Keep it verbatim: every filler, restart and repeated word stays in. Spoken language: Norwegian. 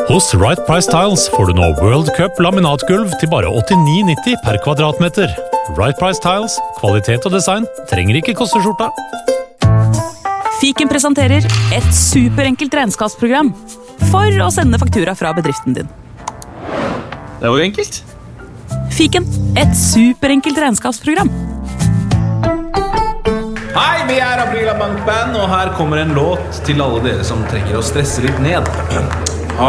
Hos Right Price Tiles får du nå World Cup laminatgulv til bare åttini nitti per kvadratmeter. Right Price Tiles, kvalitet og design trenger ikke koste skjorta. Fiken presenterer et superenkelt regnskapsprogram for å sende faktura fra bedriften din. Det var jo enkelt. Fiken, et superenkelt regnskapsprogram. Hei, vi er Aprila Bankband, og her kommer en låt til alle dere som trenger å stresse litt ned.